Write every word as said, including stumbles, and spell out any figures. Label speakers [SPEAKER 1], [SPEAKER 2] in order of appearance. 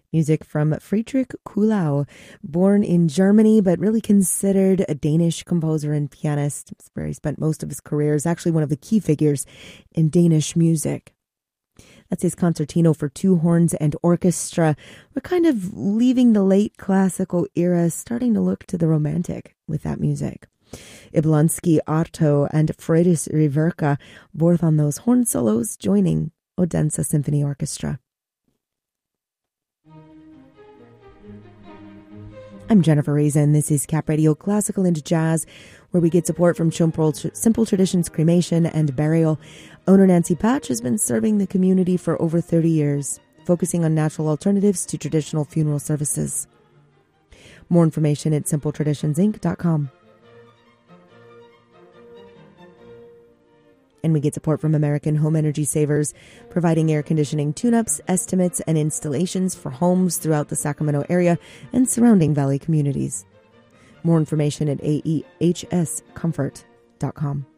[SPEAKER 1] Music from Friedrich Kuhlau, born in Germany, but really considered a Danish composer and pianist. It's where he spent most of his career. Is actually one of the key figures in Danish music. That's his concertino for two horns and orchestra. We're kind of leaving the late classical era, starting to look to the romantic with that music. Jablonski, Arto, and Friedrich Riverka, both on those horn solos, joining Odense Symphony Orchestra. I'm Jennifer Raisin. This is Cap Radio Classical and Jazz, where we get support from Simple Traditions Cremation and Burial. Owner Nancy Patch has been serving the community for over thirty years, focusing on natural alternatives to traditional funeral services. More information at simple traditions inc dot com. And we get support from American Home Energy Savers, providing air conditioning tune-ups, estimates, and installations for homes throughout the Sacramento area and surrounding valley communities. More information at a e h s comfort dot com.